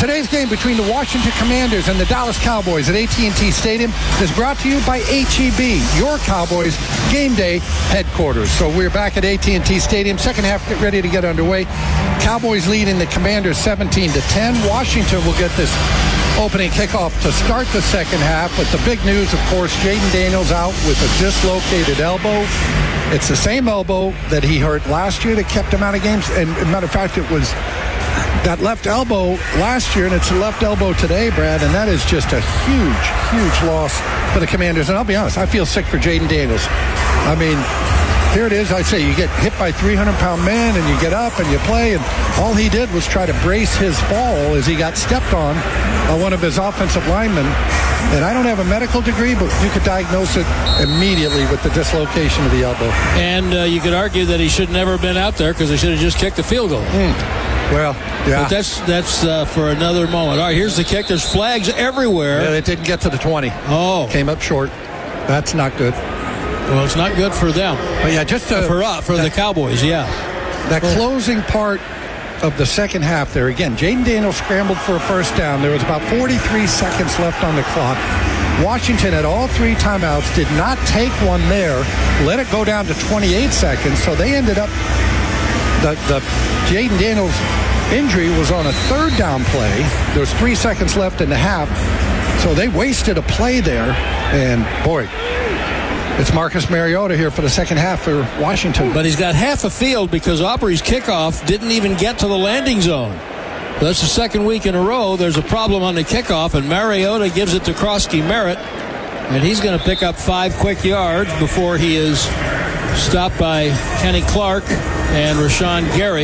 Today's game between the Washington Commanders and the Dallas Cowboys at AT&T Stadium is brought to you by H-E-B, your Cowboys game day headquarters. So we're back at AT&T Stadium. Second half ready to get underway. Cowboys leading the Commanders 17-10. Washington will get this opening kickoff to start the second half. But the big news, of course, Jaden Daniels out with a dislocated elbow. It's the same elbow that he hurt last year that kept him out of games. And matter of fact, it was that left elbow last year, and it's the left elbow today, Brad, and that is just a huge, huge loss for the Commanders. And I'll be honest, I feel sick for Jaden Daniels. I mean, here it is. I say you get hit by 300-pound men, and you get up and you play, and all he did was try to brace his fall as he got stepped on by one of his offensive linemen. And I don't have a medical degree, but you could diagnose it immediately with the dislocation of the elbow. And you could argue that he should never have been out there because he should have just kicked the field goal. Well, yeah. But that's for another moment. All right, here's the kick. There's flags everywhere. Yeah, it didn't get to the 20. Oh. Came up short. That's not good. Well, it's not good for them. But yeah, just for the Cowboys, yeah. That closing part of the second half there, again, Jaden Daniels scrambled for a first down. There was about 43 seconds left on the clock. Washington had all three timeouts, did not take one there, let it go down to 28 seconds, so they ended up, the Jaden Daniels injury was on a third down play. There was 3 seconds left in the half, so they wasted a play there, and boy, it's Marcus Mariota here for the second half for Washington. But he's got half a field because Aubrey's kickoff didn't even get to the landing zone. That's the second week in a row. There's a problem on the kickoff, and Mariota gives it to Krosky Merritt, and he's going to pick up 5 quick yards before he is stopped by Kenny Clark and Rashawn Gary.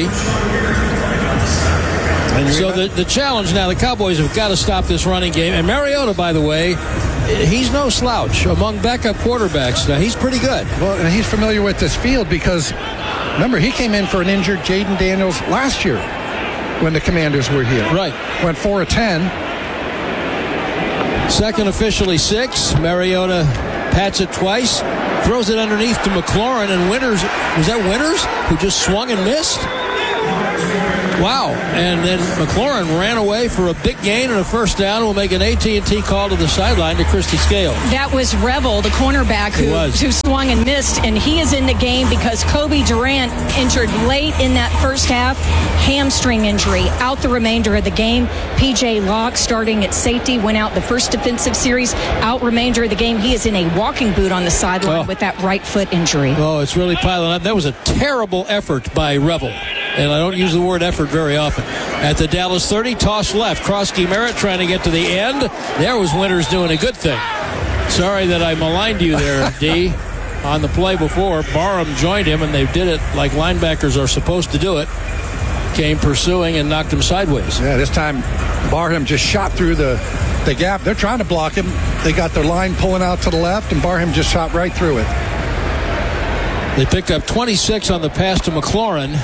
So the challenge now, the Cowboys have got to stop this running game. And Mariota, by the way, he's no slouch among backup quarterbacks. Now, he's pretty good. Well, and he's familiar with this field because, remember, he came in for an injured Jaden Daniels last year when the Commanders were here. Right. Went 4 of 10. Second officially 6. Mariota pats it twice. Throws it underneath to McLaurin, and Winters, was that Winters who just swung and missed? Wow. And then McLaurin ran away for a big gain and a first down. Will make an AT&T call to the sideline to Christy Scales. That was Revel, the cornerback, who swung and missed, and he is in the game because Kobe Durant injured late in that first half, hamstring injury, out the remainder of the game. P.J. Locke, starting at safety, went out the first defensive series, out remainder of the game. He is in a walking boot on the sideline with that right foot injury. Oh, it's really piling up. That was a terrible effort by Revel. And I don't use the word effort very often. At the Dallas 30, toss left. Krosky Merritt trying to get to the end. There was Winters doing a good thing. Sorry that I maligned you there, D. On the play before, Barham joined him, and they did it like linebackers are supposed to do it. Came pursuing and knocked him sideways. Yeah, this time Barham just shot through the gap. They're trying to block him. They got their line pulling out to the left, and Barham just shot right through it. They picked up 26 on the pass to McLaurin.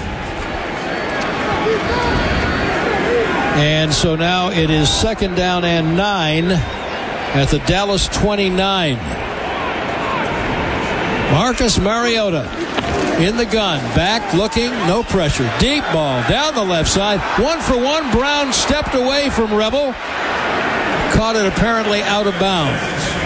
And so now it is second down and 9 at the Dallas 29. Marcus Mariota in the gun. Back looking, no pressure. Deep ball down the left side. 1-for-1. Brown stepped away from Revel. Caught it apparently out of bounds.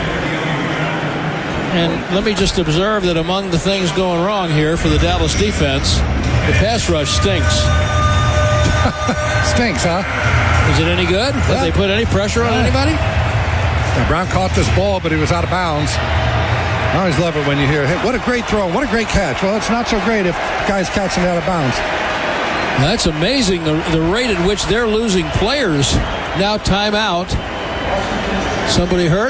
And let me just observe that among the things going wrong here for the Dallas defense, the pass rush stinks. Stinks, huh? Is it any good? Have they put any pressure on anybody? Yeah, Brown caught this ball, but he was out of bounds. I always love it when you hear, hey, what a great throw, what a great catch. Well, it's not so great if guys catching out of bounds. That's amazing, the rate at which they're losing players. Now timeout. Somebody hurt?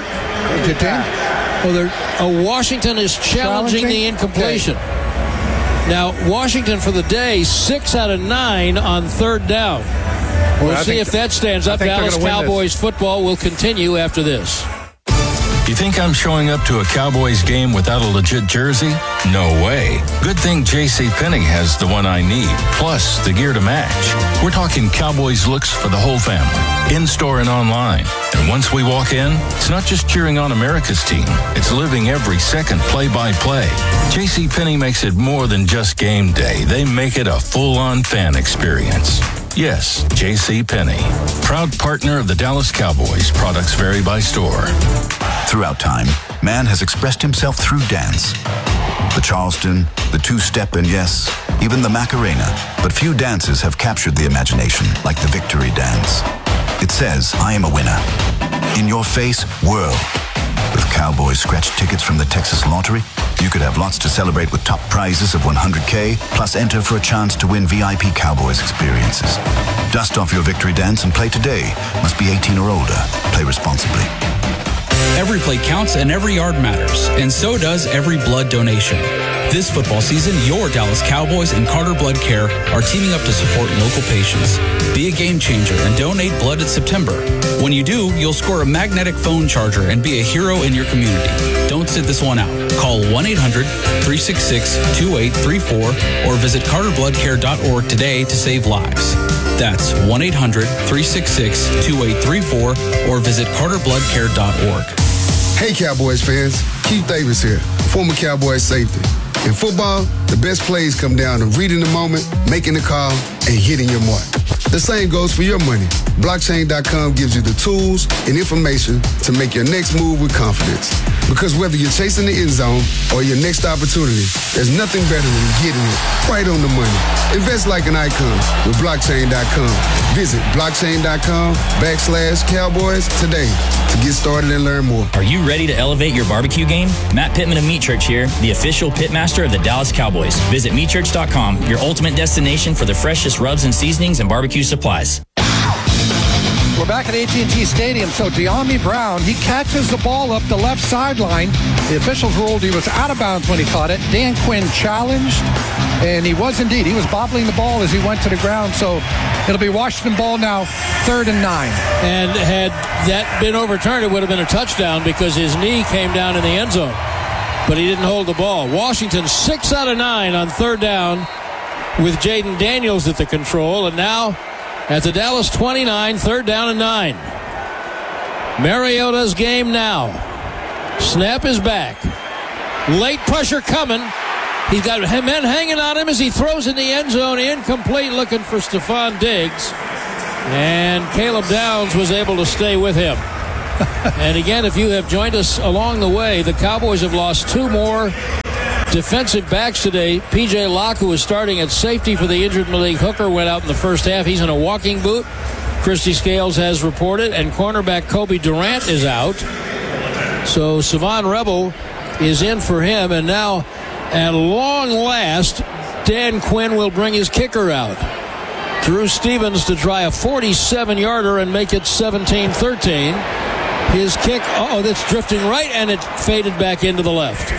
Washington is challenging the incompletion. Okay. Now, Washington for the day, 6 out of 9 on third down. We'll see if that stands up. Dallas Cowboys football will continue after this. You think I'm showing up to a Cowboys game without a legit jersey? No way. Good thing JCPenney has the one I need, plus the gear to match. We're talking Cowboys looks for the whole family, in-store and online. And once we walk in, it's not just cheering on America's team. It's living every second play-by-play. JCPenney makes it more than just game day. They make it a full-on fan experience. Yes, JCPenney. proud partner of the Dallas Cowboys. Products vary by store. Throughout time, man has expressed himself through dance. The Charleston, the two-step, and yes, even the Macarena. But few dances have captured the imagination like the victory dance. It says, I am a winner. In your face, world. With Cowboys scratch tickets from the Texas Lottery, you could have lots to celebrate with top prizes of $100K, plus enter for a chance to win VIP Cowboys experiences. Dust off your victory dance and play today. Must be 18 or older. Play responsibly. Every play counts and every yard matters, and so does every blood donation. This football season, your Dallas Cowboys and Carter Blood Care are teaming up to support local patients. Be a game changer and donate blood in September. When you do, you'll score a magnetic phone charger and be a hero in your community. Don't sit this one out. Call 1-800-366-2834 or visit carterbloodcare.org today to save lives. That's 1-800-366-2834 or visit carterbloodcare.org. Hey Cowboys fans, Keith Davis here, former Cowboys safety. In football, the best plays come down to reading the moment, making the call, and hitting your mark. The same goes for your money. Blockchain.com gives you the tools and information to make your next move with confidence. Because whether you're chasing the end zone or your next opportunity, there's nothing better than getting it right on the money. Invest like an icon with Blockchain.com. Visit Blockchain.com/Cowboys today to get started and learn more. Are you ready to elevate your barbecue game? Matt Pittman of Meat Church here, the official pitmaster of the Dallas Cowboys. Visit meatchurch.com, your ultimate destination for the freshest rubs and seasonings and barbecue supplies. We're back at AT&T Stadium. So De'Ami Brown, he catches the ball up the left sideline. The officials ruled he was out of bounds when he caught it. Dan Quinn challenged, and he was indeed. He was bobbling the ball as he went to the ground. So it'll be Washington ball now, 3rd and 9. And had that been overturned, it would have been a touchdown because his knee came down in the end zone. But he didn't hold the ball. Washington 6 out of 9 on 3rd down with Jaden Daniels at the control. And now at the Dallas 29, 3rd down and 9. Mariota's game now. Snap is back. Late pressure coming. He's got men hanging on him as he throws in the end zone. Incomplete, looking for Stephon Diggs. And Caleb Downs was able to stay with him. And again, if you have joined us along the way, the Cowboys have lost 2 more defensive backs today. P.J. Locke, who was starting at safety for the injured Malik Hooker, went out in the first half. He's in a walking boot. Christy Scales has reported. And cornerback Kobe Durant is out. So Savon Rebel is in for him. And now, at long last, Dan Quinn will bring his kicker out. Drew Stevens to try a 47-yarder and make it 17-13. His kick, that's drifting right, and it faded back into the left.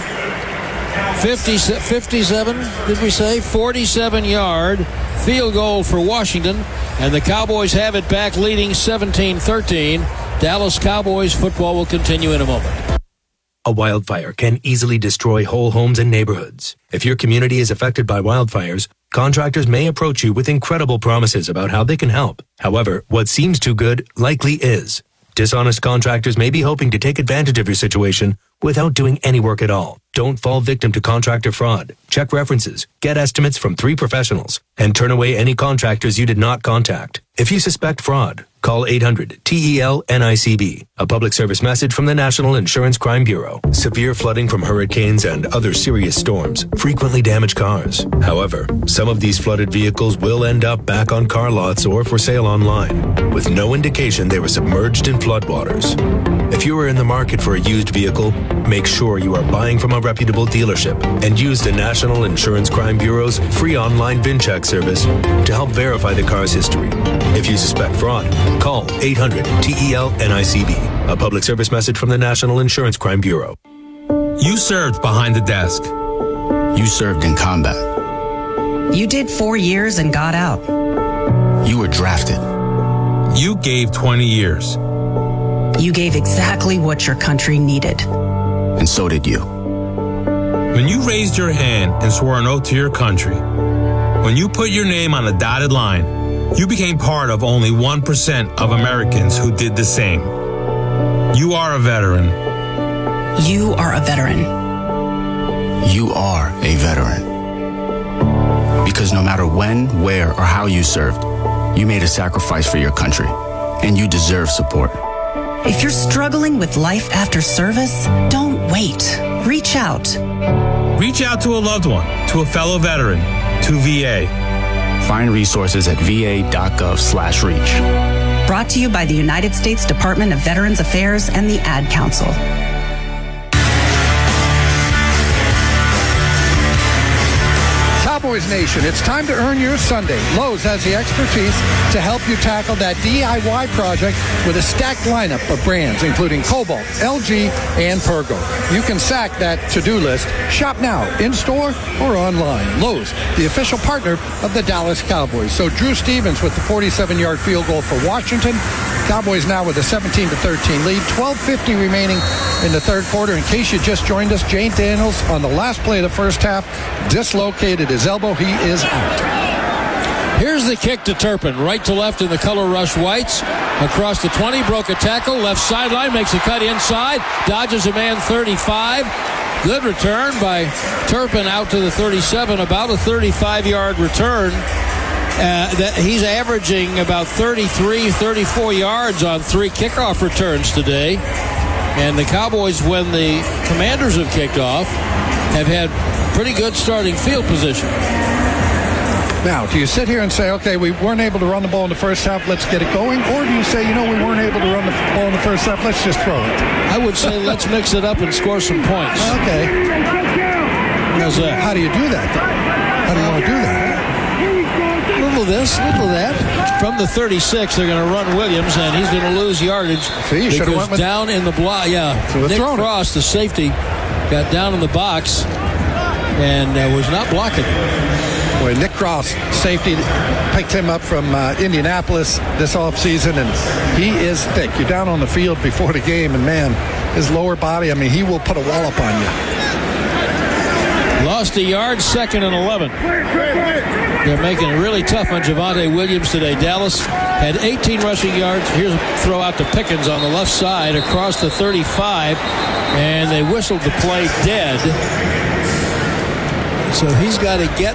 57, did we say? 47-yard field goal for Washington, and the Cowboys have it back leading 17-13. Dallas Cowboys football will continue in a moment. A wildfire can easily destroy whole homes and neighborhoods. If your community is affected by wildfires, contractors may approach you with incredible promises about how they can help. However, what seems too good likely is. Dishonest contractors may be hoping to take advantage of your situation without doing any work at all. Don't fall victim to contractor fraud. Check references, get estimates from 3 professionals, and turn away any contractors you did not contact. If you suspect fraud, call 800-TEL-NICB. A public service message from the National Insurance Crime Bureau. Severe flooding from hurricanes and other serious storms frequently damage cars. However, some of these flooded vehicles will end up back on car lots or for sale online, with no indication they were submerged in floodwaters. If you are in the market for a used vehicle, make sure you are buying from a reputable dealership and use the National Insurance Crime Bureau's free online VinCheck service to help verify the car's history. If you suspect fraud, call 800-TEL-NICB. A public service message from the National Insurance Crime Bureau. You served behind the desk. You served in combat. You did 4 years and got out. You were drafted. You gave 20 years. You gave exactly what your country needed. And so did you. When you raised your hand and swore an oath to your country, when you put your name on a dotted line, you became part of only 1% of Americans who did the same. You are a veteran. You are a veteran. You are a veteran. Because no matter when, where, or how you served, you made a sacrifice for your country. and you deserve support. If you're struggling with life after service, don't wait. Reach out. Reach out to a loved one, to a fellow veteran, to VA. Find resources at va.gov/reach. Brought to you by the United States Department of Veterans Affairs and the Ad Council. Cowboys Nation, it's time to earn your Sunday. Lowe's has the expertise to help you tackle that DIY project with a stacked lineup of brands, including Cobalt, LG, and Pergo. You can sack that to-do list. Shop now, in-store or online. Lowe's, the official partner of the Dallas Cowboys. So Drew Stevens with the 47-yard field goal for Washington. Cowboys now with a 17-13 lead. 12:50 remaining in the third quarter. In case you just joined us, Jane Daniels on the last play of the first half dislocated his elbow. He is out. Here's the kick to Turpin. Right to left in the color rush whites. Across the 20, broke a tackle. Left sideline, makes a cut inside. Dodges a man 35. Good return by Turpin out to the 37. About a 35-yard return. He's averaging about 33, 34 yards on 3 kickoff returns today. And the Cowboys, when the Commanders have kicked off, have had pretty good starting field position. Now, do you sit here and say, okay, we weren't able to run the ball in the first half, let's get it going? Or do you say, we weren't able to run the ball in the first half, let's just throw it? I would say let's mix it up and score some points. Okay. How's that? How do you do that, though? How do you want to do that? Little this, little that. From the 36, they're going to run Williams, and he's going to lose yardage. See, you should have went with down in the block. Yeah, so Nick Cross, the safety, got down in the box and was not blocking. Boy, Nick Cross, safety, picked him up from Indianapolis this offseason, and he is thick. You're down on the field before the game, and man, his lower body, he will put a wallop on you. Lost a yard, 2nd and 11. They're making it really tough on Javonte Williams today. Dallas had 18 rushing yards. Here's a throw out to Pickens on the left side across the 35, and they whistled the play dead. So he's got to get...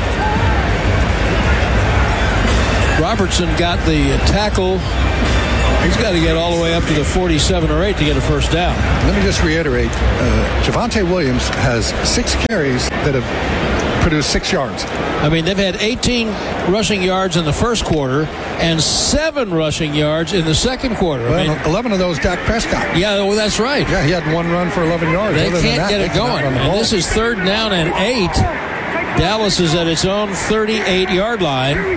Robertson got the tackle. He's got to get all the way up to the 47 or 8 to get a first down. Let me just reiterate. Javonte Williams has 6 carries that have produced 6 yards. They've had 18 rushing yards in the first quarter and 7 rushing yards in the second quarter. 11 of those, Dak Prescott. Yeah, well, that's right. Yeah, he had 1 run for 11 yards. They can't get it going. And this is 3rd down and 8. Dallas is at its own 38-yard line.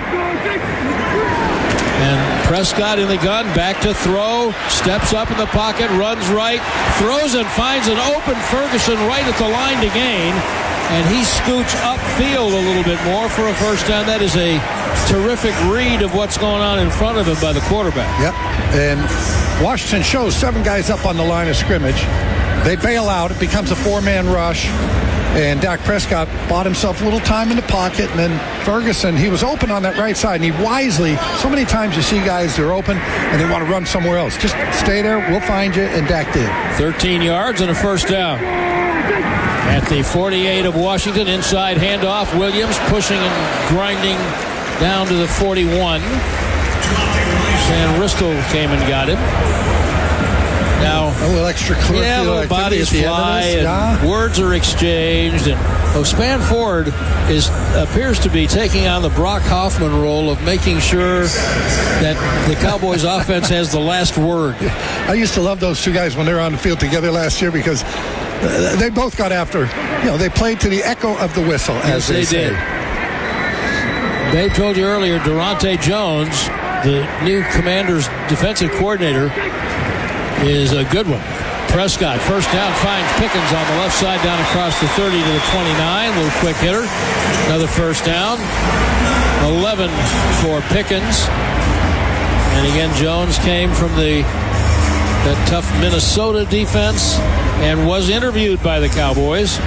And Prescott in the gun, back to throw, steps up in the pocket, runs right, throws and finds an open Ferguson right at the line to gain. And he scoots upfield a little bit more for a first down. That is a terrific read of what's going on in front of him by the quarterback. Yep. And Washington shows 7 guys up on the line of scrimmage. They bail out. It becomes a 4-man rush. And Dak Prescott bought himself a little time in the pocket. And then Ferguson, he was open on that right side. And he wisely, so many times you see guys, they're open and they want to run somewhere else. Just stay there. We'll find you. And Dak did. 13 yards and a first down. At the 48 of Washington, inside handoff. Williams pushing and grinding down to the 41. Sam Ristel came and got him. Now, a little extra clear. Yeah, little bodies fly and words are exchanged. And Span Ford appears to be taking on the Brock Hoffman role of making sure that the Cowboys offense has the last word. I used to love those 2 guys when they were on the field together last year because they both got after, they played to the echo of the whistle, as they say. Did. Dave told you earlier, Durante Jones, the new Commanders defensive coordinator, is a good one. Prescott, first down, finds Pickens on the left side, down across the 30 to the 29. Little quick hitter. Another first down. 11 for Pickens. And again, Jones came from that tough Minnesota defense and was interviewed by the Cowboys.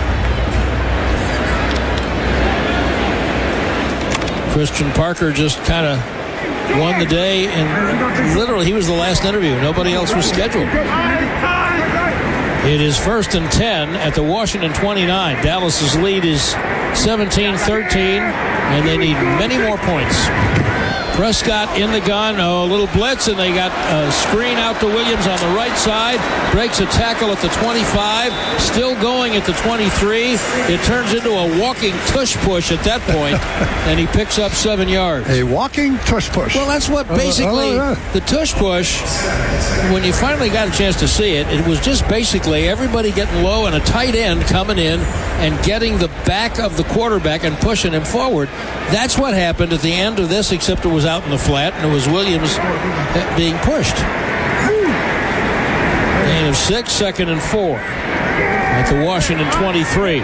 Christian Parker just kind of won the day, and literally he was the last interview. Nobody else was scheduled. It is 1st and 10 at the Washington 29. Dallas's lead is 17-13, and they need many more points. Prescott in the gun, a little blitz, and they got a screen out to Williams on the right side. Breaks a tackle at the 25, still going at the 23. It turns into a walking tush push at that point, and he picks up 7 yards. A walking tush push. Well, that's what basically the tush push, when you finally got a chance to see it, it was just basically everybody getting low and a tight end coming in and getting the back of the quarterback and pushing him forward. That's what happened at the end of this, except it was out in the flat, and it was Williams being pushed. Gain of 6, 2nd and 4 at the Washington 23.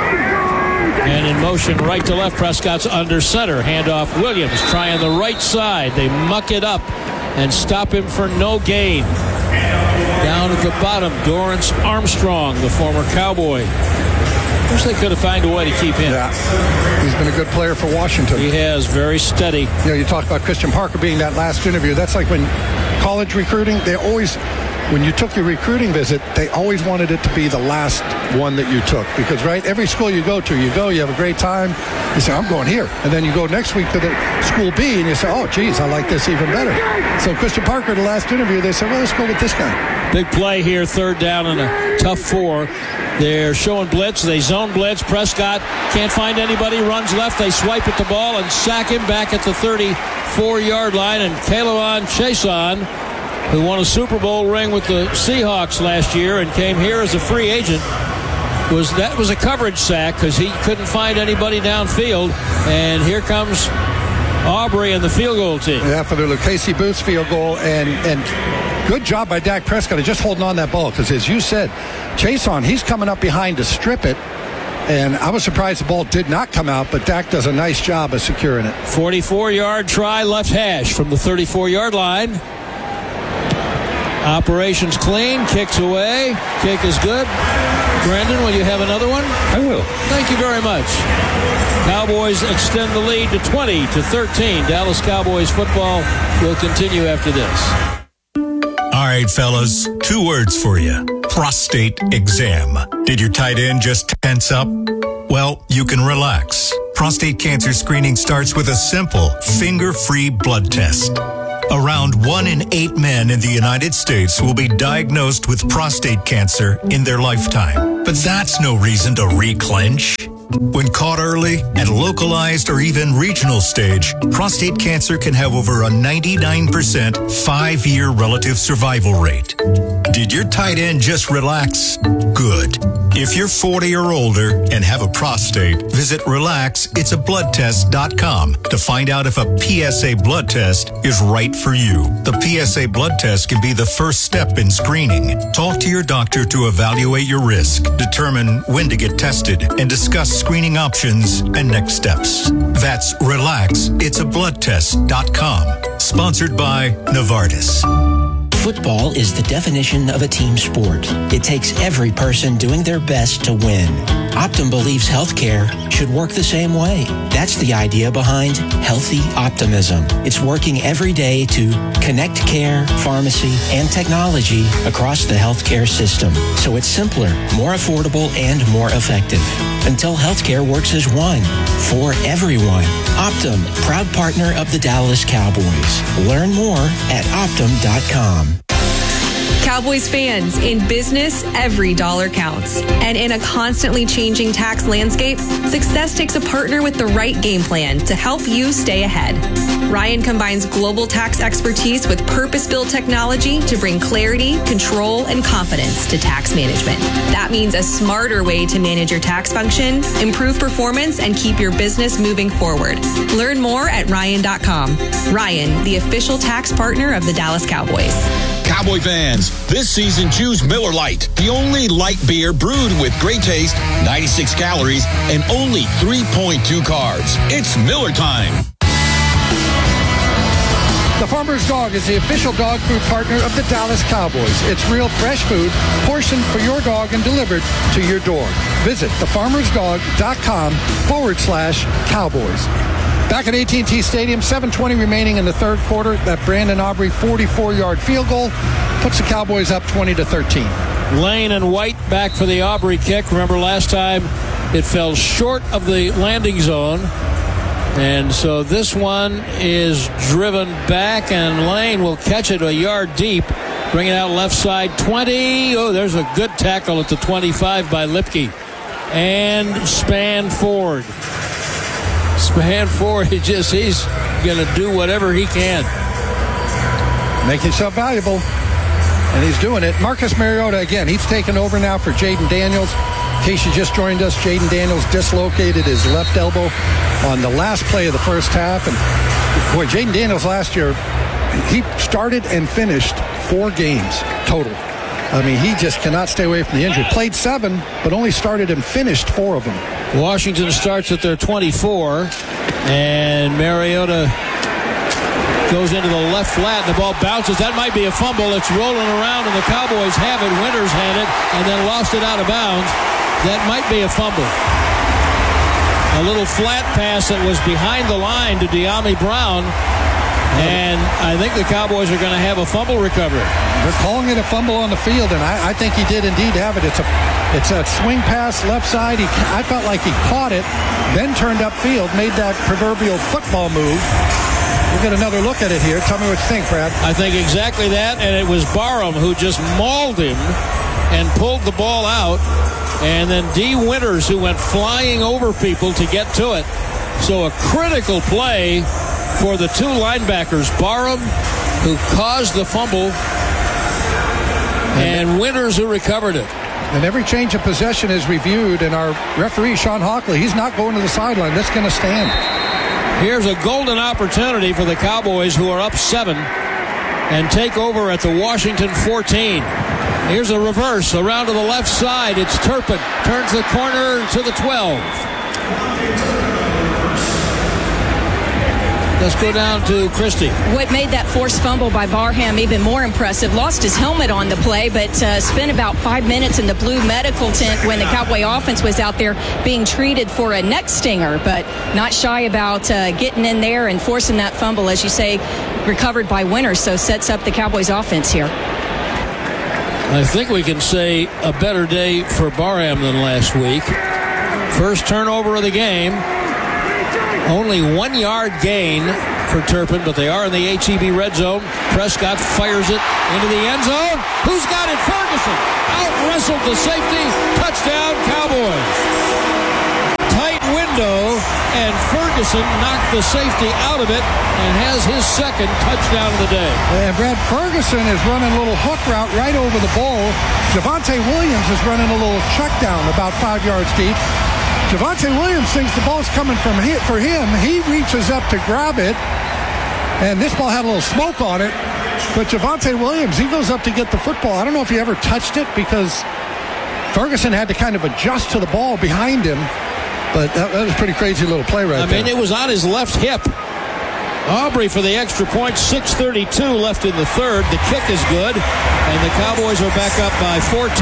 And in motion right to left, Prescott's under center. Handoff Williams, trying the right side. They muck it up and stop him for no gain. Down at the bottom, Dorrance Armstrong, the former Cowboy. Wish they could have found a way to keep him. Yeah, he's been a good player for Washington. He has, very steady. You know, you talk about Christian Parker being that last interview. That's like when college recruiting, they always, when you took your recruiting visit, they always wanted it to be the last one that you took. Because, right, every school you go to, you have a great time. You say, I'm going here. And then you go next week to the school B, and you say, oh, geez, I like this even better. So Christian Parker, the last interview, they said, well, let's go with this guy. Big play here, 3rd down and a tough 4. They're showing blitz. They zone blitz. Prescott can't find anybody. Runs left. They swipe at the ball and sack him back at the 34-yard line. And K'Lavon Chaisson, who won a Super Bowl ring with the Seahawks last year and came here as a free agent, that was a coverage sack because he couldn't find anybody downfield. And here comes Aubrey and the field goal team. Yeah, for the Lucchese Boots field goal. And good job by Dak Prescott of just holding on that ball because, as you said, Chaisson, he's coming up behind to strip it. And I was surprised the ball did not come out, but Dak does a nice job of securing it. 44-yard try, left hash from the 34-yard line. Operations clean, kicks away. Kick is good. Brandon, will you have another one? I will. Thank you very much. Cowboys extend the lead to 20-13. Dallas Cowboys football will continue after this. All right, fellas, 2 words for you. Prostate exam. Did your tight end just tense up? Well, you can relax. Prostate cancer screening starts with a simple, finger-free blood test. Around 1 in 8 men in the United States will be diagnosed with prostate cancer in their lifetime. But that's no reason to reclench. When caught early, at localized or even regional stage, prostate cancer can have over a 99% 5-year relative survival rate. Did your tight end just relax? Good. If you're 40 or older and have a prostate, visit RelaxIt'sABloodTest.com to find out if a PSA blood test is right for you. The PSA blood test can be the first step in screening. Talk to your doctor to evaluate your risk, determine when to get tested, and discuss screening options and next steps. That's RelaxIt'sABloodTest.com. Sponsored by Novartis. Football is the definition of a team sport. It takes every person doing their best to win. Optum believes healthcare should work the same way. That's the idea behind Healthy Optimism. It's working every day to connect care, pharmacy, and technology across the healthcare system. So it's simpler, more affordable, and more effective. Until healthcare works as one, for everyone. Optum, proud partner of the Dallas Cowboys. Learn more at Optum.com. Cowboys fans, in business, every dollar counts. And in a constantly changing tax landscape, success takes a partner with the right game plan to help you stay ahead. Ryan combines global tax expertise with purpose-built technology to bring clarity, control, and confidence to tax management. That means a smarter way to manage your tax function, improve performance, and keep your business moving forward. Learn more at Ryan.com. Ryan, the official tax partner of the Dallas Cowboys. Cowboy fans, this season choose Miller Lite, the only light beer brewed with great taste, 96 calories, and only 3.2 carbs. It's Miller time. The Farmer's Dog is the official dog food partner of the Dallas Cowboys. It's real fresh food, portioned for your dog and delivered to your door. Visit thefarmersdog.com/Cowboys. Back at AT&T Stadium, 7:20 remaining in the third quarter. That Brandon Aubrey 44-yard field goal puts the Cowboys up 20-13. Lane and White back for the Aubrey kick. Remember last time it fell short of the landing zone. And so this one is driven back, and Lane will catch it a yard deep. Bring it out left side, 20. Oh, there's a good tackle at the 25 by Lipke. And Spanford. Spanford, he's going to do whatever he can. Make himself valuable. And he's doing it. Marcus Mariota, again, he's taken over now for Jaden Daniels. In case you just joined us, Jaden Daniels dislocated his left elbow on the last play of the first half. And boy, Jaden Daniels last year, he started and finished 4 games total. I mean, he just cannot stay away from the injury. Played 7, but only started and finished 4 of them. Washington starts at their 24, and Mariota goes into the left flat, and the ball bounces. That might be a fumble. It's rolling around, and the Cowboys have it. Winters had it, and then lost it out of bounds. That might be a fumble. A little flat pass that was behind the line to De'Ami Brown, and I think the Cowboys are going to have a fumble recovery. They're calling it a fumble on the field, and I think he did indeed have it. It's a swing pass left side. I felt like he caught it, then turned upfield, made that proverbial football move. We'll get another look at it here. Tell me what you think, Brad. I think exactly that, and it was Barham who just mauled him and pulled the ball out, and then D. Winters who went flying over people to get to it. So a critical play for the 2 linebackers, Barham, who caused the fumble, and Winters, who recovered it. And every change of possession is reviewed, and our referee, Sean Hockley, he's not going to the sideline. That's going to stand. Here's a golden opportunity for the Cowboys, who are up 7, and take over at the Washington 14. Here's a reverse around to the left side. It's Turpin. Turns the corner to the 12. Let's go down to Christie. What made that forced fumble by Barham even more impressive, lost his helmet on the play, but spent about 5 minutes in the blue medical tent when the Cowboy offense was out there being treated for a neck stinger, but not shy about getting in there and forcing that fumble, as you say, recovered by Winters, so sets up the Cowboys offense here. I think we can say a better day for Barham than last week. First turnover of the game. Only 1 yard gain for Turpin, but they are in the HEB red zone. Prescott fires it into the end zone. Who's got it? Ferguson. Out-wrestled the safety. Touchdown, Cowboys. Tight window, and Ferguson knocked the safety out of it and has his second touchdown of the day. And Brad, Ferguson is running a little hook route right over the bowl. Javonte Williams is running a little check down about 5 yards deep. Javonte Williams thinks the ball's coming for him. He reaches up to grab it, and this ball had a little smoke on it. But Javonte Williams, he goes up to get the football. I don't know if he ever touched it because Ferguson had to kind of adjust to the ball behind him. But that was a pretty crazy little play right there. I mean, it was on his left hip. Aubrey for the extra point, 6:32 left in the third. The kick is good, and the Cowboys are back up by 14,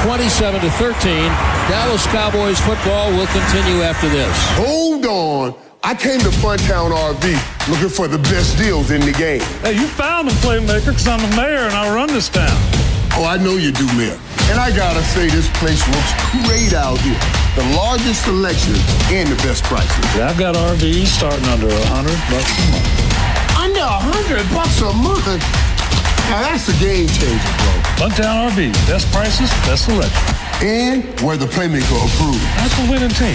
27-13. Dallas Cowboys football will continue after this. Hold on. I came to Funtown RV looking for the best deals in the game. Hey, you found a playmaker because I'm the mayor and I run this town. Oh, I know you do, Mayor. And I gotta say, this place looks great out here. The largest selection and the best prices. Yeah, I've got RVs starting under $100 a month. Under $100 a month? Now that's a game changer, bro. Funtown RV, best prices, best selection. And where the playmaker approved. That's a winning team.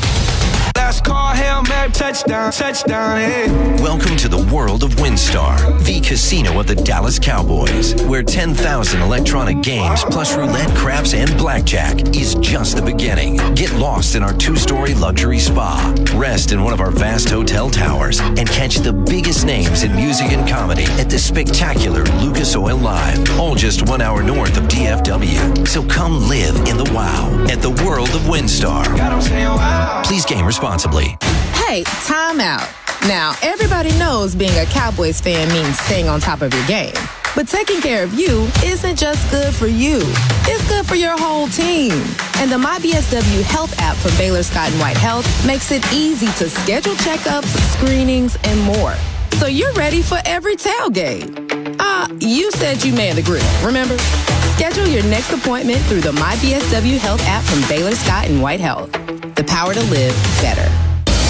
Last call, Hail Mary, touchdown, hey. Welcome to the world of WinStar, the casino of the Dallas Cowboys, where 10,000 electronic games plus roulette, craps, and blackjack is just the beginning. Get lost in our 2-story luxury spa, rest in one of our vast hotel towers, and catch the biggest names in music and comedy at the spectacular Lucas Oil Live, all just 1 hour north of DFW. So come live in the wow at the world of WinStar. Please game responsibly. Hey, time out. Now, everybody knows being a Cowboys fan means staying on top of your game. But taking care of you isn't just good for you. It's good for your whole team. And the MyBSW Health app from Baylor Scott & White Health makes it easy to schedule checkups, screenings, and more. So you're ready for every tailgate. You said you manned the grill, remember? Schedule your next appointment through the MyBSW Health app from Baylor Scott & White Health. The power to live better. Cowboys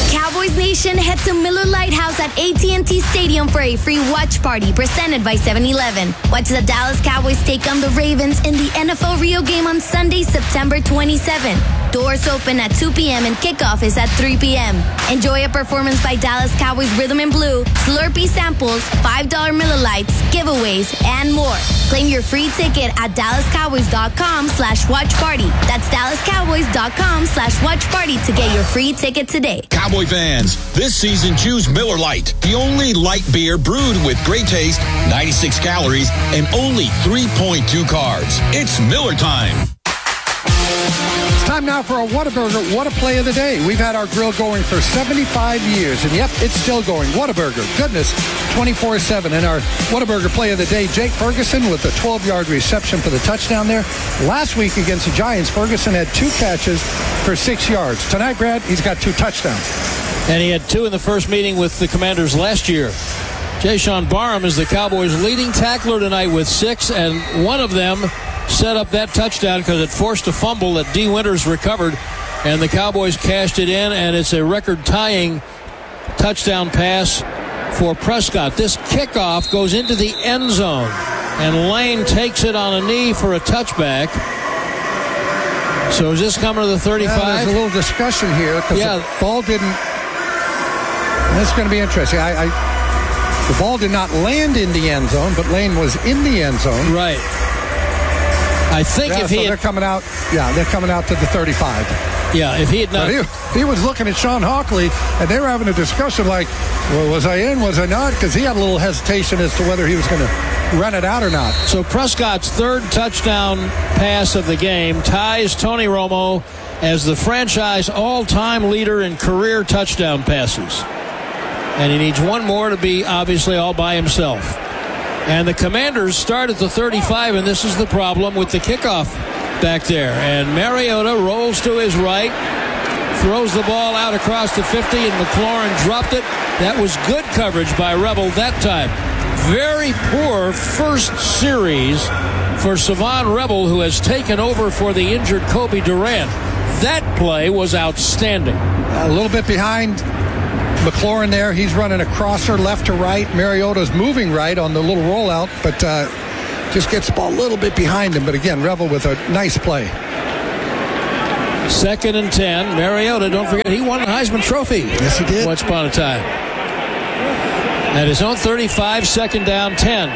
Cowboys Nation, head to Miller Lite House at AT&T Stadium for a free watch party presented by 7-Eleven. Watch the Dallas Cowboys take on the Ravens in the NFL Rio game on Sunday, September 27. Doors open at 2 p.m. and kickoff is at 3 p.m. Enjoy a performance by Dallas Cowboys Rhythm and Blue, Slurpee samples, $5 Miller Lites, giveaways, and more. Claim your free ticket at DallasCowboys.com/watch party. That's DallasCowboys.com/watch party to get your free ticket today. Cowboy fans, this season choose Miller Lite, the only light beer brewed with great taste, 96 calories, and only 3.2 carbs. It's Miller time. It's time now for a Whataburger What a Play of the Day. We've had our grill going for 75 years, and yep, it's still going. Whataburger, goodness, 24/7. And our Whataburger Play of the Day, Jake Ferguson with a 12-yard reception for the touchdown there. Last week against the Giants, Ferguson had 2 catches for 6 yards. Tonight, Brad, he's got 2 touchdowns. And he had 2 in the first meeting with the Commanders last year. Jayshawn Barham is the Cowboys' leading tackler tonight with 6, and one of them set up that touchdown because it forced a fumble that D. Winters recovered, and the Cowboys cashed it in, and it's a record-tying touchdown pass for Prescott. This kickoff goes into the end zone, and Lane takes it on a knee for a touchback. So is this coming to the 35? There's a little discussion here because the ball didn't. That's going to be interesting. The ball did not land in the end zone, but Lane was in the end zone. Right. I think if he they're coming out. Yeah, they're coming out to the 35. Yeah, if he had not. He was looking at Sean Hockley, and they were having a discussion like, well, was I in, was I not? Because he had a little hesitation as to whether he was going to run it out or not. So Prescott's 3rd touchdown pass of the game ties Tony Romo as the franchise all-time leader in career touchdown passes. And he needs one more to be obviously all by himself. And the Commanders start at the 35, and this is the problem with the kickoff back there. And Mariota rolls to his right, throws the ball out across the 50, and McLaurin dropped it. That was good coverage by Rebel that time. Very poor first series for Savon Rebel, who has taken over for the injured Kobe Durant. That play was outstanding. A little bit behind McLaurin there. He's running a crosser left to right. Mariota's moving right on the little rollout, but just gets the ball a little bit behind him. But again, Revel with a nice play. 2nd and 10. Mariota, don't forget, he won the Heisman Trophy. Yes, he did. Once upon a time. At his own 35, 2nd down, 10.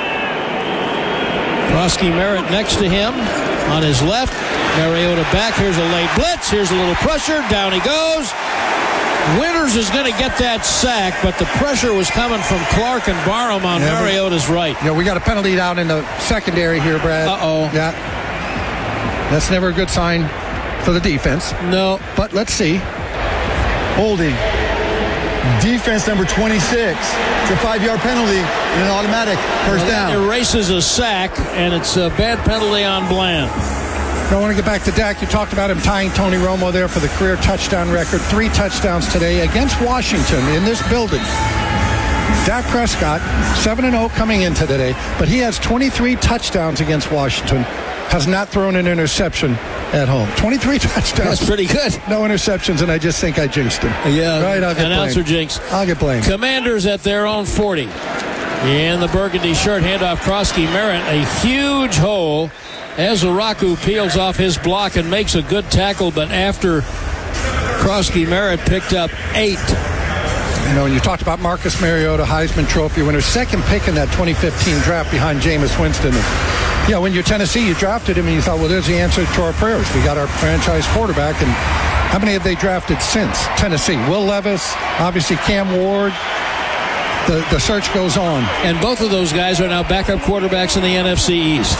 Krosky Merritt next to him on his left. Mariota back. Here's a late blitz. Here's a little pressure. Down he goes. Winters is going to get that sack, but the pressure was coming from Clark and Barham on Mariota's right. Yeah, we got a penalty down in the secondary here, Brad. Uh-oh. Yeah. That's never a good sign for the defense. No. But let's see. Holding. Defense number 26. It's a 5-yard penalty and an automatic first down. It erases a sack, and it's a bad penalty on Bland. I want to get back to Dak. You talked about him tying Tony Romo there for the career touchdown record. 3 touchdowns today against Washington in this building. Dak Prescott, 7-0 coming into today, but he has 23 touchdowns against Washington. Has not thrown an interception at home. 23 touchdowns. That's pretty good. No interceptions, and I just think I jinxed him. Yeah, right, I'll get announcer blamed. jinx. I'll get blamed. Commanders at their own 40. In the burgundy shirt, handoff Krosky Merritt. A huge hole. Ezaraku peels off his block and makes a good tackle, but after Krosky Merritt picked up 8. You know, and you talked about Marcus Mariota, Heisman Trophy winner, 2nd pick in that 2015 draft behind Jameis Winston. And, you know, when you're Tennessee, you drafted him and you thought, well, there's the answer to our prayers. We got our franchise quarterback. And how many have they drafted since Tennessee? Will Levis, obviously Cam Ward. The search goes on. And both of those guys are now backup quarterbacks in the NFC East.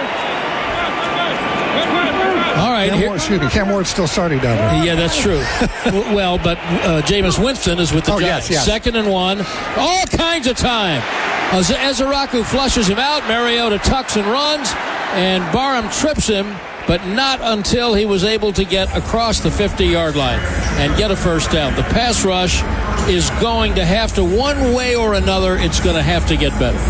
All right. Cam Ward's still starting down there. Yeah, that's true. Well, but Jameis Winston is with the Giants. Yes. 2nd and 1. All kinds of time. Ezaraku flushes him out. Mariota tucks and runs. And Barham trips him, but not until he was able to get across the 50-yard line and get a first down. The pass rush is going to have to, one way or another, it's going to have to get better.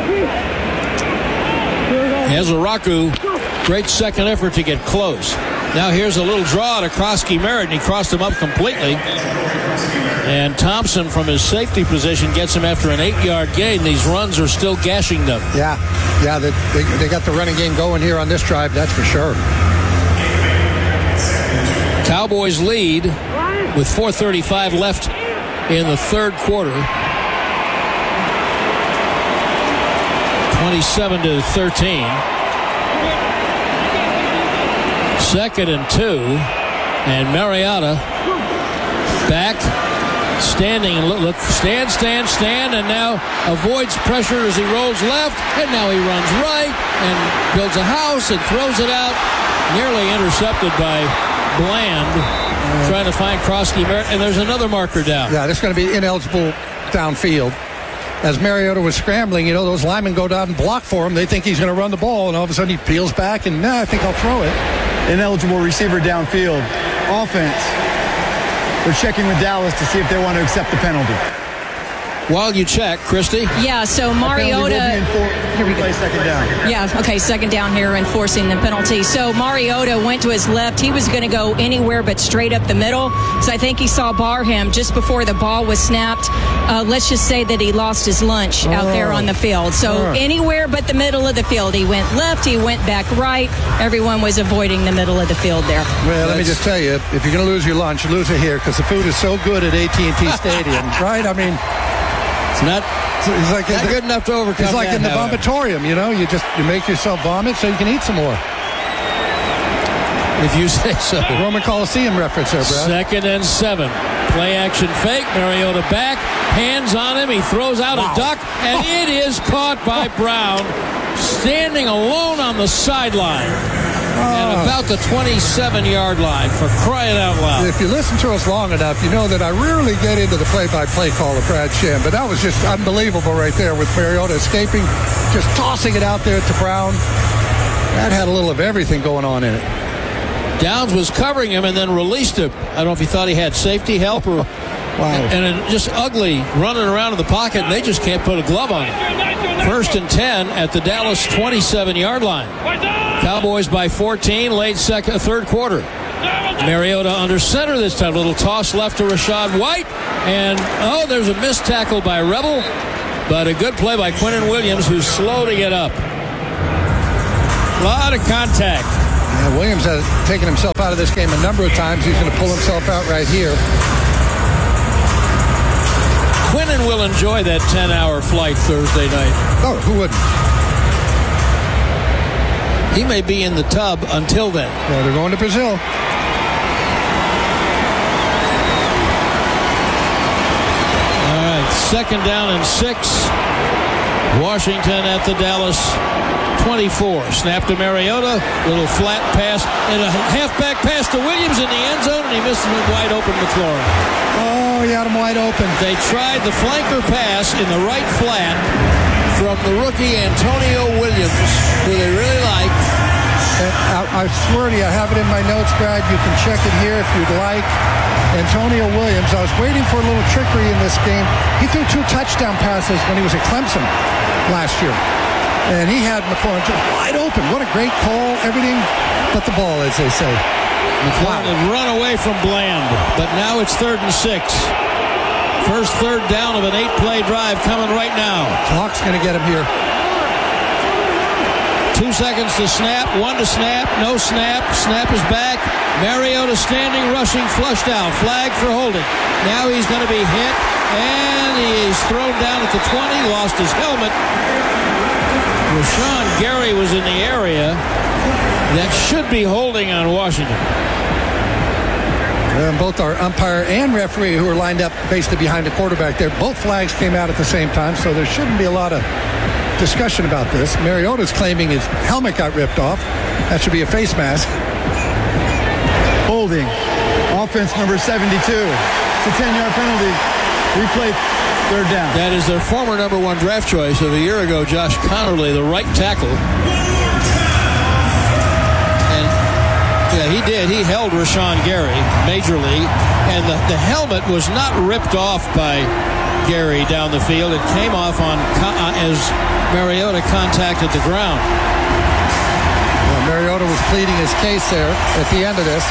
Ezaraku, great second effort to get close. Now here's a little draw to Krosky Merritt, and he crossed him up completely. And Thompson, from his safety position, gets him after an 8-yard gain. These runs are still gashing them. Yeah, they got the running game going here on this drive, that's for sure. Cowboys lead with 4:35 left in the third quarter. 27-13. 2nd and 2. And Mariota back, standing and look, stand, and now avoids pressure as he rolls left, and now he runs right and builds a house and throws it out, nearly intercepted by Bland, trying to find Krosky Merritt, and there's another marker down. Yeah, this is going to be ineligible downfield. As Mariota was scrambling, those linemen go down and block for him. They think he's going to run the ball, and all of a sudden he peels back, and I think I'll throw it. Ineligible receiver downfield. Offense. They're checking with Dallas to see if they want to accept the penalty. While you check, Christy. Yeah, so Mariota. Here we play second down. Yeah, okay, second down here, enforcing the penalty. So Mariota went to his left. He was going to go anywhere but straight up the middle. So I think he saw Barham just before the ball was snapped. Let's just say that he lost his lunch out there on the field. So anywhere but the middle of the field. He went left, he went back right. Everyone was avoiding the middle of the field there. Well, let me just tell you, if you're going to lose your lunch, lose it here, because the food is so good at AT&T Stadium, right? I mean, it's not good enough to overcome. It's like in the vomitorium, you make yourself vomit so you can eat some more. If you say so. Roman Coliseum reference there, Brad. 2nd and 7. Play action fake. Mariota back. Hands on him. He throws out a duck, and it is caught by Brown, standing alone on the sideline. And about the 27-yard line, for crying out loud. If you listen to us long enough, you know that I rarely get into the play-by-play call of Brad Sham, but that was just unbelievable right there with Mariota escaping, just tossing it out there to Brown. That had a little of everything going on in it. Downs was covering him and then released him. I don't know if he thought he had safety help or... Wow. And just ugly running around in the pocket, and they just can't put a glove on him. 1st and 10 at the Dallas 27-yard line. Cowboys by 14, late third quarter. Mariota under center this time. Little toss left to Rachaad White. And, there's a missed tackle by Rebel. But a good play by Quinnen Williams, who's slow to get up. A lot of contact. Yeah, Williams has taken himself out of this game a number of times. He's going to pull himself out right here. Quinnen will enjoy that 10-hour flight Thursday night. Oh, who wouldn't? He may be in the tub until then. Well, they're going to Brazil. All right, 2nd down and 6. Washington at the Dallas 24. Snap to Mariota. Little flat pass and a halfback pass to Williams in the end zone, and he misses a wide open McLaurin. Oh, he had him wide open. They tried the flanker pass in the right flat from the rookie Antonio Williams, who they really like. I swear to you, I have it in my notes, Brad. You can check it here if you'd like. Antonio Williams, I was waiting for a little trickery in this game. He threw 2 touchdown passes when he was at Clemson last year. And he had McLaurin wide open. What a great call. Everything but the ball, as they say. McLaurin had run away from Bland, but now it's 3rd and 6. First third down of an 8-play drive coming right now. Clock's going to get him here. 2 seconds to snap, 1 to snap, no snap. Snap is back. Mariota standing, rushing, flushed out. Flag for holding. Now he's going to be hit, and he's thrown down at the 20, lost his helmet. Rashawn Gary was in the area. That should be holding on Washington. Both our umpire and referee, who are lined up basically behind the quarterback there, both flags came out at the same time, so there shouldn't be a lot of discussion about this. Mariota's claiming his helmet got ripped off. That should be a face mask. Holding. Offense number 72. It's a 10-yard penalty. Replay, 3rd down. That is their former number 1 draft choice of a year ago, Josh Connerly, the right tackle. Yeah, he did. He held Rashawn Gary, Major League, and the helmet was not ripped off by Gary down the field. It came off on as Mariota contacted the ground. Mariota was pleading his case there at the end of this.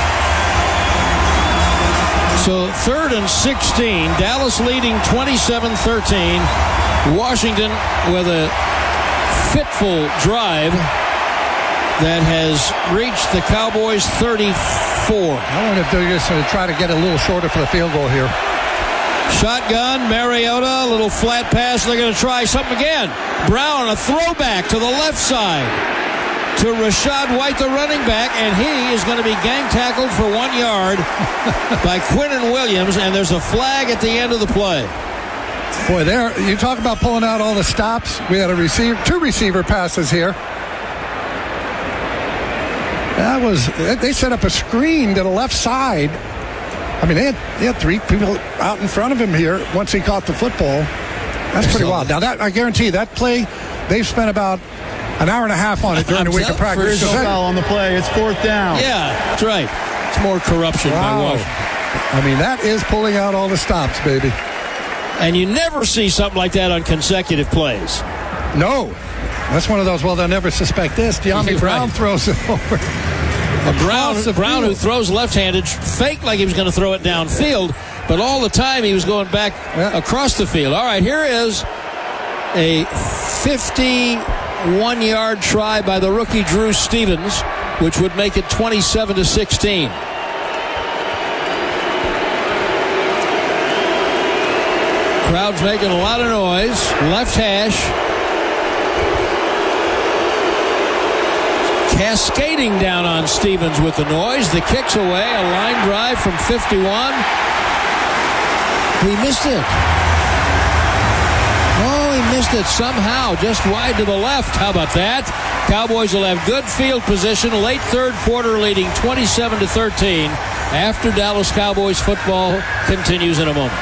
So 3rd and 16. Dallas leading 27-13. Washington with a fitful drive that has reached the Cowboys 34. I wonder if they're just going to try to get a little shorter for the field goal here. Shotgun, Mariota, a little flat pass. They're going to try something again. Brown, a throwback to the left side to Rachaad White, the running back, and he is going to be gang tackled for 1 yard by Quinnen Williams, and there's a flag at the end of the play. Boy, there you talk about pulling out all the stops. We had two receiver passes here. They set up a screen to the left side. I mean, they had 3 people out in front of him here once he caught the football. That's pretty wild. Now, that I guarantee that play, they've spent about an hour and a half on it during the week of practice. There's no foul on the play. It's 4th down. Yeah, that's right. It's more corruption by Washington. I mean, that is pulling out all the stops, baby. And you never see something like that on consecutive plays. No. That's one of those, well, they'll never suspect this. De'Ami Brown throws it over. Brown, who throws left-handed, faked like he was going to throw it downfield, but all the time he was going back across the field. All right, here is a 51-yard try by the rookie Drew Stevens, which would make it 27-16. Crowd's making a lot of noise. Left hash. Cascading down on Stevens with the noise. The kick's away. A line drive from 51. He missed it. Oh, he missed it somehow. Just wide to the left. How about that? Cowboys will have good field position. Late third quarter leading 27-13 after Dallas Cowboys football continues in a moment.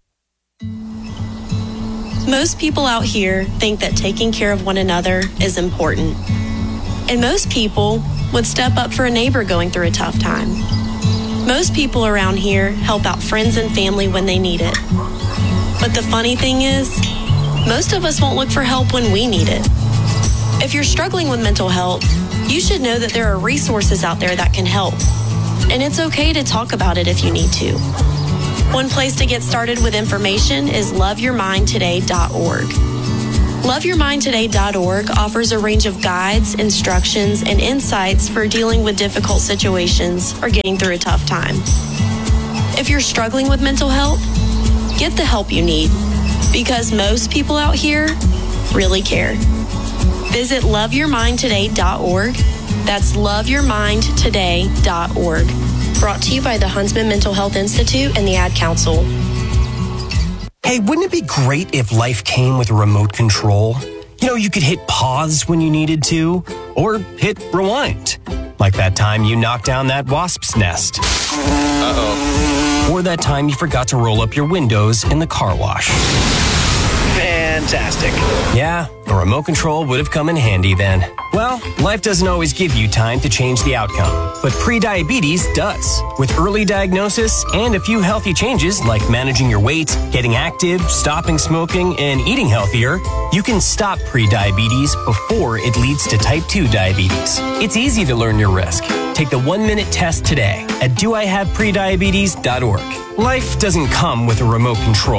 Most people out here think that taking care of one another is important. And most people would step up for a neighbor going through a tough time. Most people around here help out friends and family when they need it. But the funny thing is, most of us won't look for help when we need it. If you're struggling with mental health, you should know that there are resources out there that can help. And it's okay to talk about it if you need to. One place to get started with information is loveyourmindtoday.org. LoveYourMindToday.org offers a range of guides, instructions, and insights for dealing with difficult situations or getting through a tough time. If you're struggling with mental health, get the help you need, because most people out here really care. Visit LoveYourMindToday.org. That's LoveYourMindToday.org. Brought to you by the Huntsman Mental Health Institute and the Ad Council. Hey, wouldn't it be great if life came with a remote control? You know, you could hit pause when you needed to, or hit rewind. Like that time you knocked down that wasp's nest. Uh-oh. Or that time you forgot to roll up your windows in the car wash. Fantastic. Yeah, a remote control would have come in handy then. Well, life doesn't always give you time to change the outcome, but prediabetes does. With early diagnosis and a few healthy changes like managing your weight, getting active, stopping smoking, and eating healthier, you can stop prediabetes before it leads to type 2 diabetes. It's easy to learn your risk. Take the 1-minute test today at doihaveprediabetes.org. Life doesn't come with a remote control.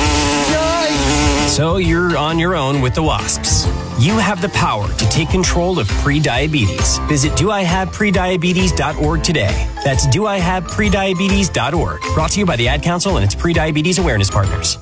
So you're on your own with the wasps. You have the power to take control of prediabetes. Visit doihaveprediabetes.org today. That's doihaveprediabetes.org. Brought to you by the Ad Council and its prediabetes awareness partners.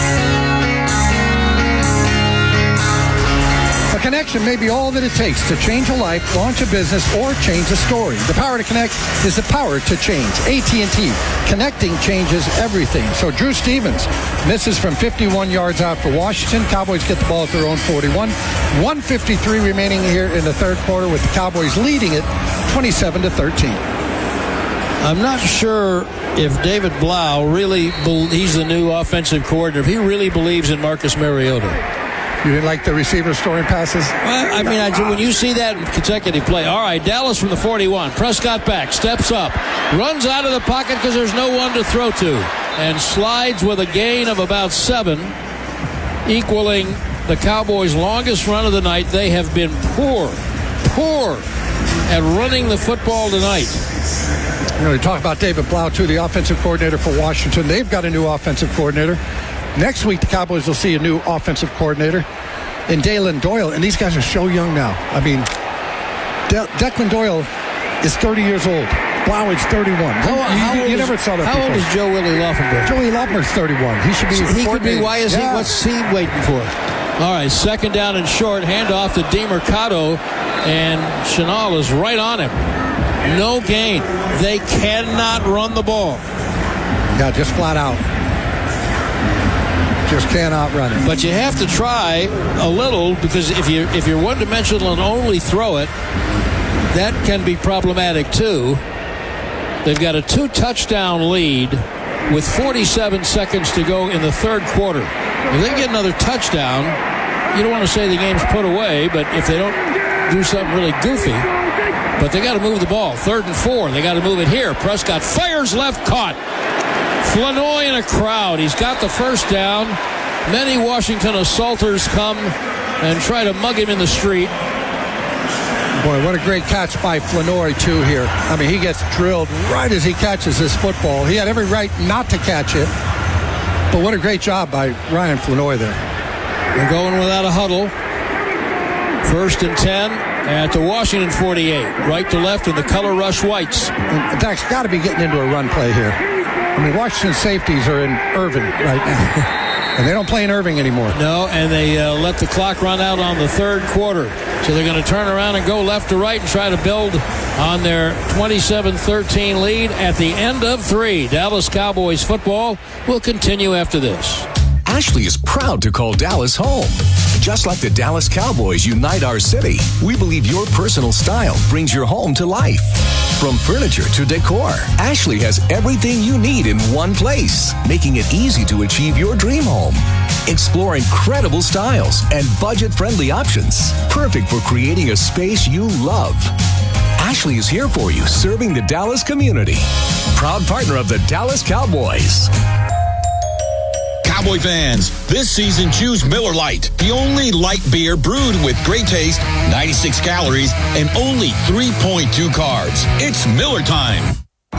A connection may be all that it takes to change a life, launch a business, or change a story. The power to connect is the power to change. AT&T. Connecting changes everything. So Drew Stevens misses from 51 yards out for Washington. Cowboys get the ball at their own 41. 1:53 remaining here in the third quarter with the Cowboys leading it 27-13. I'm not sure if David Blau really, he's the new offensive coordinator, if he really believes in Marcus Mariota. You didn't like the receiver storing passes? Well, I mean, when you see that consecutive play. All right, Dallas from the 41. Prescott back, steps up, runs out of the pocket because there's no one to throw to, and slides with a gain of about 7, equaling the Cowboys' longest run of the night. They have been poor at running the football tonight. We're going to talk about David Blau, too, the offensive coordinator for Washington. They've got a new offensive coordinator. Next week, the Cowboys will see a new offensive coordinator in Dalen Doyle, and these guys are so young now. I mean, Declan Doyle is 30 years old. Blau is 31. You never saw that before. How old is Joe Willie Laufenberg? Joey Laufenberg's 31. He should be. He could be. Why is he? What's he waiting for? All right, second down and short. Handoff to DeMercado, and Chenal is right on him. No gain. They cannot run the ball. Yeah, just flat out. Just cannot run it. But you have to try a little, because if you're one-dimensional and only throw it, that can be problematic too. They've got a 2-touchdown lead with 47 seconds to go in the third quarter. If they get another touchdown, you don't want to say the game's put away, but if they don't do something really goofy, but they got to move the ball. 3rd and 4. They got to move it here. Prescott fires left, caught. Flanoy in a crowd. He's got the first down. Many Washington assaulters come and try to mug him in the street. Boy, what a great catch by Flanoy, too, here. I mean, he gets drilled right as he catches this football. He had every right not to catch it. But what a great job by Ryan Flanoy there. They're going without a huddle. 1st and 10 at the Washington 48. Right to left in the color rush whites. Dak's got to be getting into a run play here. I mean, Washington safeties are in Irving right now. And they don't play in Irving anymore. No, and they let the clock run out on the third quarter. So they're going to turn around and go left to right and try to build on their 27-13 lead at the end of 3. Dallas Cowboys football will continue after this. Ashley is proud to call Dallas home. Just like the Dallas Cowboys unite our city, we believe your personal style brings your home to life. From furniture to decor, Ashley has everything you need in one place, making it easy to achieve your dream home. Explore incredible styles and budget-friendly options, perfect for creating a space you love. Ashley is here for you, serving the Dallas community. Proud partner of the Dallas Cowboys. Cowboy fans, this season choose Miller Lite, the only light beer brewed with great taste, 96 calories, and only 3.2 carbs. It's Miller time.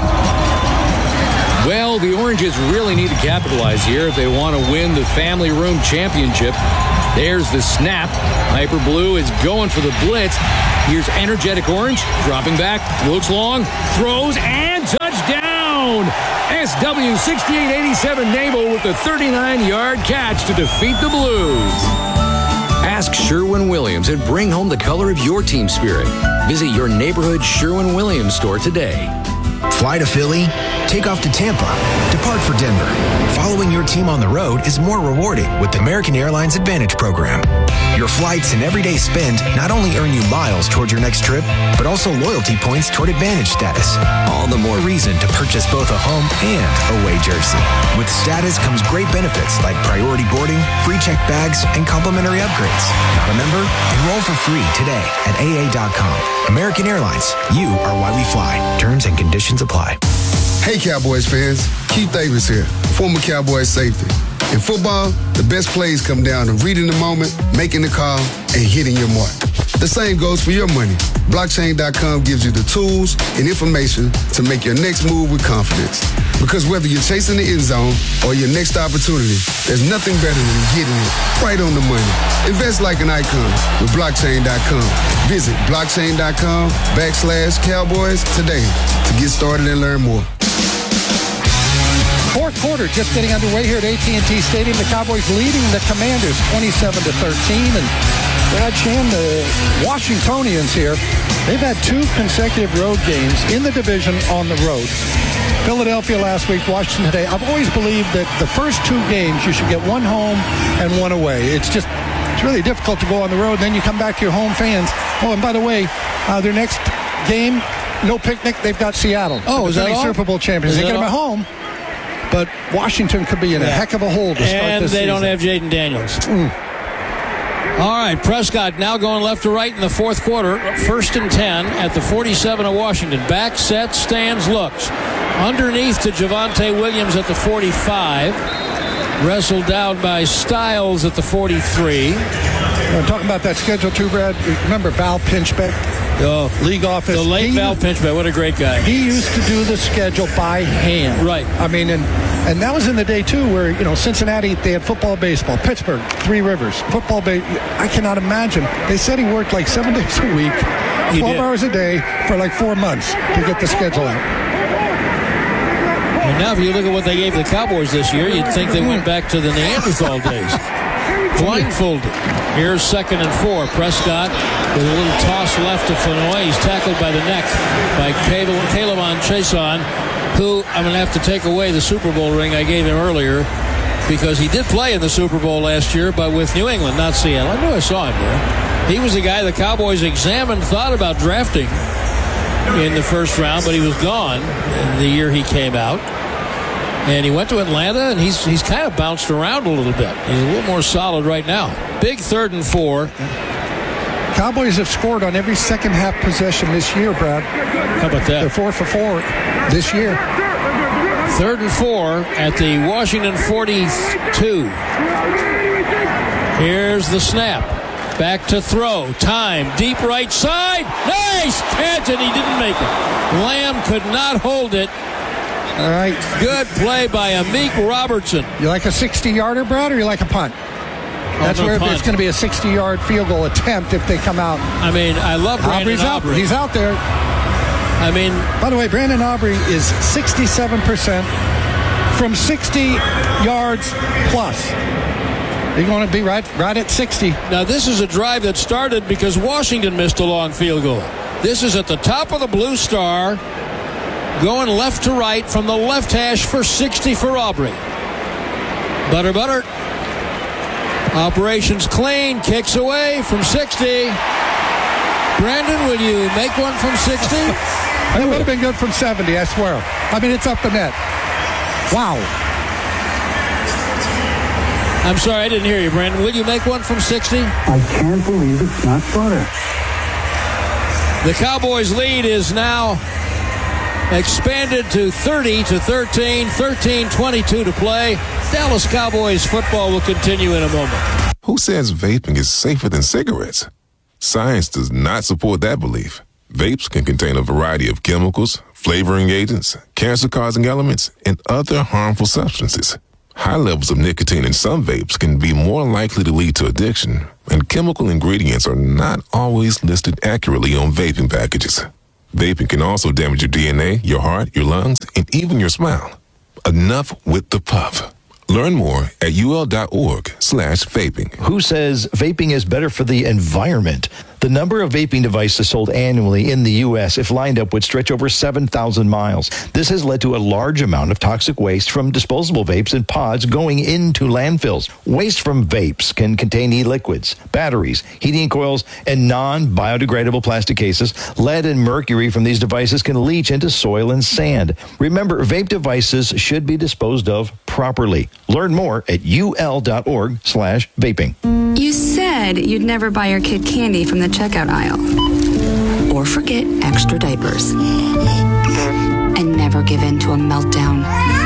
Well, the Oranges really need to capitalize here if they want to win the Family Room Championship. There's the snap. Hyper Blue is going for the blitz. Here's Energetic Orange, dropping back, looks long, throws, and touchdown! SW 6887 Naval with a 39-yard catch to defeat the Blues. Ask Sherwin-Williams and bring home the color of your team spirit. Visit your neighborhood Sherwin-Williams store today. Fly to Philly, take off to Tampa, depart for Denver. Following your team on the road is more rewarding with the American Airlines Advantage program. Your flights and everyday spend not only earn you miles toward your next trip, but also loyalty points toward Advantage status. All the more reason to purchase both a home and away jersey. With status comes great benefits like priority boarding, free check bags, and complimentary upgrades. Not a member? Enroll for free today at AA.com. American Airlines, you are why we fly. Terms and conditions apply. Hey Cowboys fans, Keith Davis here, former Cowboys safety. In football, the best plays come down to reading the moment, making the call, and hitting your mark. The same goes for your money. Blockchain.com gives you the tools and information to make your next move with confidence. Because whether you're chasing the end zone or your next opportunity, there's nothing better than getting it right on the money. Invest like an icon with Blockchain.com. Visit Blockchain.com/Cowboys today to get started and learn more. Fourth quarter just getting underway here at AT&T Stadium. The Cowboys leading the Commanders 27-13. And Brad Sham, the Washingtonians here, they've had 2 consecutive road games in the division on the road. Philadelphia last week, Washington today. I've always believed that the first 2 games you should get 1 home and 1 away. It's really difficult to go on the road. Then you come back to your home fans. Oh, and by the way, their next game, no picnic. They've got Seattle. Oh, is that all? Super Bowl champions. They get them at home. But Washington could be in a heck of a hole to start this season. And they don't have Jaden Daniels. All right, Prescott now going left to right in the fourth quarter. 1st and 10 at the 47 of Washington. Back, set, stands, looks. Underneath to Javonte Williams at the 45. Wrestled down by Styles at the 43. Talking about that schedule too, Brad. Remember Val Pinchbeck? League office. The late Val Pinchbeck. What a great guy. He used to do the schedule by hand. Right. I mean, and that was in the day too, where Cincinnati, they had football, baseball. Pittsburgh, Three Rivers, football. I cannot imagine. They said he worked like 7 days a week, 12 hours a day for like 4 months to get the schedule out. And now, if you look at what they gave the Cowboys this year, you'd think they went back to the Neanderthal days. Blindfolded. Here's 2nd and 4. Prescott with a little toss left to Fenoy. He's tackled by the neck by Caleb Chason, who I'm going to have to take away the Super Bowl ring I gave him earlier because he did play in the Super Bowl last year, but with New England, not Seattle. I knew I saw him there. He was the guy the Cowboys examined, thought about drafting in the first round, but he was gone the year he came out. And he went to Atlanta, and he's kind of bounced around a little bit. He's a little more solid right now. Big 3rd and 4. Cowboys have scored on every second half possession this year, Brad. How about that? They're 4 for 4 this year. 3rd and 4 at the Washington 42. Here's the snap. Back to throw. Time. Deep right side. Nice catch, and he didn't make it. Lamb could not hold it. All right. Good play by Amik Robertson. You like a 60-yarder, Brad, or you like a punt? That's where punt. It's going to be a 60-yard field goal attempt if they come out. I mean, I love Brandon Aubrey. He's out there. I mean, by the way, Brandon Aubrey is 67% from 60 yards plus. You're going to be right at 60. Now, this is a drive that started because Washington missed a long field goal. This is at the top of the Blue Star, going left to right from the left hash for 60 for Aubrey. Butter. Operations clean. Kicks away from 60. Brandon, will you make one from 60? It would have been good from 70, I swear. I mean, it's up the net. Wow. I'm sorry, I didn't hear you, Brandon. Will you make one from 60? I can't believe it's not butter. The Cowboys' lead is now expanded to 30-13, 13:22 to play. Dallas Cowboys football will continue in a moment. Who says vaping is safer than cigarettes? Science does not support that belief. Vapes can contain a variety of chemicals, flavoring agents, cancer-causing elements, and other harmful substances. High levels of nicotine in some vapes can be more likely to lead to addiction, and chemical ingredients are not always listed accurately on vaping packages. Vaping can also damage your DNA, your heart, your lungs, and even your smile. Enough with the puff. Learn more at ul.org/vaping. Who says vaping is better for the environment? The number of vaping devices sold annually in the U.S., if lined up, would stretch over 7,000 miles. This has led to a large amount of toxic waste from disposable vapes and pods going into landfills. Waste from vapes can contain e-liquids, batteries, heating coils, and non-biodegradable plastic cases. Lead and mercury from these devices can leach into soil and sand. Remember, vape devices should be disposed of properly. Learn more at ul.org/vaping. You said you'd never buy your kid candy from the checkout aisle. Or forget extra diapers. And never give in to a meltdown.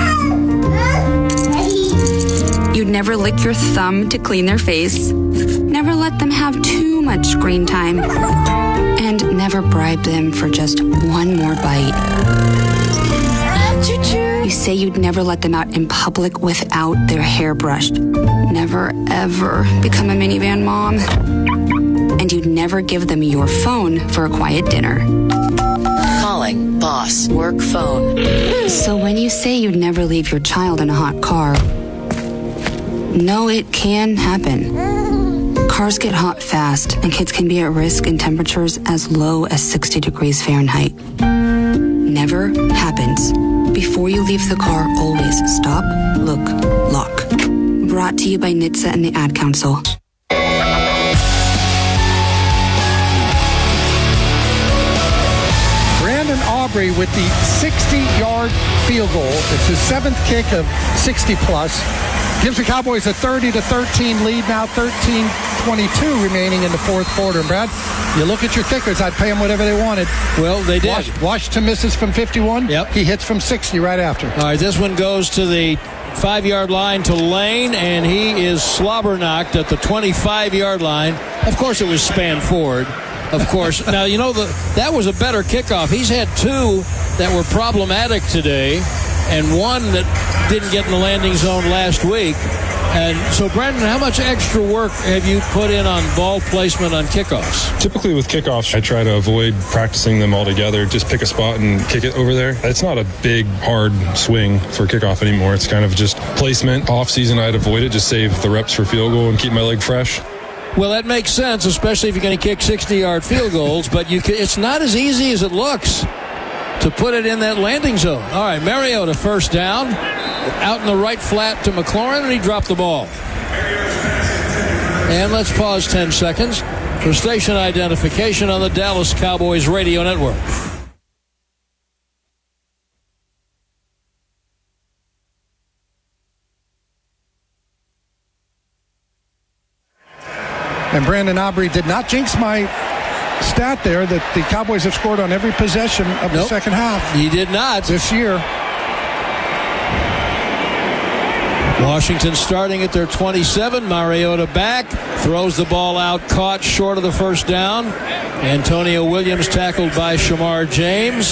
You'd never lick your thumb to clean their face. Never let them have too much screen time. And never bribe them for just one more bite. You say you'd never let them out in public without their hair brushed. Never, ever become a minivan mom. And you'd never give them your phone for a quiet dinner. Calling boss work phone. So when you say you'd never leave your child in a hot car, no, it can happen. Cars get hot fast, and kids can be at risk in temperatures as low as 60 degrees Fahrenheit. Never happens. Before you leave the car, always stop, look, lock. Brought to you by NHTSA and the Ad Council. Brandon Aubrey with the 60-yard field goal. It's his 7th kick of 60-plus. Gives the Cowboys a 30-13 lead now, 13:22 remaining in the fourth quarter. And Brad, you look at your kickers, I'd pay them whatever they wanted. Well, they did. Washington misses from 51. Yep. He hits from 60 right after. All right, this one goes to the 5-yard line to Lane, and he is slobber knocked at the 25-yard line. Of course, it was Span Ford. Of course. Now, that was a better kickoff. He's had 2 that were problematic today, and 1 that didn't get in the landing zone last week. And so, Brandon, how much extra work have you put in on ball placement on kickoffs? Typically with kickoffs, I try to avoid practicing them altogether. Just pick a spot and kick it over there. It's not a big, hard swing for kickoff anymore. It's kind of just placement. Off season, I'd avoid it. Just save the reps for field goal and keep my leg fresh. Well, that makes sense, especially if you're going to kick 60-yard field goals. But it's not as easy as it looks to put it in that landing zone. All right, Mariota first down. Out in the right flat to McLaurin, and he dropped the ball. And let's pause 10 seconds for station identification on the Dallas Cowboys radio network. And Brandon Aubrey did not jinx my stat there that the Cowboys have scored on every possession of the second half. He did not. This year. Washington starting at their 27. Mariota back. Throws the ball out. Caught short of the first down. Antonio Williams tackled by Shamar James.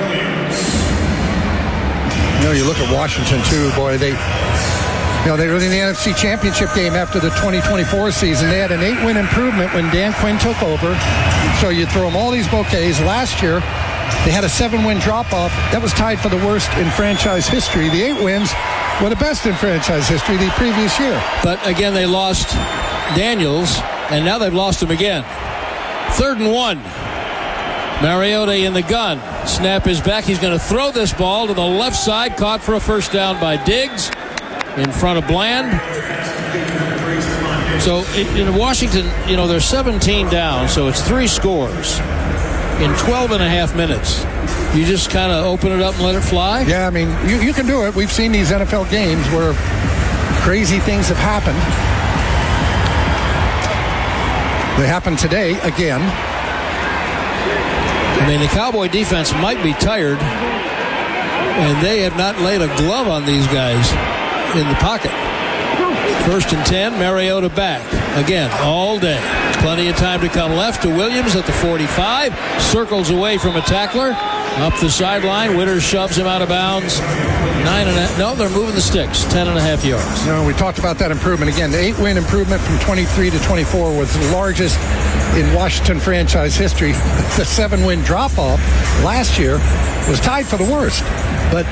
You look at Washington, too. Boy, they were in the NFC Championship game after the 2024 season. They had an 8-win improvement when Dan Quinn took over. So you throw them all these bouquets. Last year, they had a 7-win drop-off. That was tied for the worst in franchise history. The 8 wins were the best in franchise history the previous year. But again, they lost Daniels, and now they've lost him again. 3rd and 1. Mariota in the gun. Snap is back. He's going to throw this ball to the left side. Caught for a first down by Diggs in front of Bland. So in Washington, they're 17 down, so it's 3 scores in 12 and a half minutes. You just kind of open it up and let it fly? Yeah, I mean, you can do it. We've seen these NFL games where crazy things have happened. They happened today again. I mean, the Cowboy defense might be tired, and they have not laid a glove on these guys in the pocket. 1st and 10, Mariota back. Again, all day. Plenty of time to come left to Williams at the 45. Circles away from a tackler. Up the sideline. Winters shoves him out of bounds. 9.5. No, they're moving the sticks. 10.5 yards. We talked about that improvement. Again, the 8-win improvement from 23 to 24 was the largest in Washington franchise history. The 7-win drop-off last year was tied for the worst. But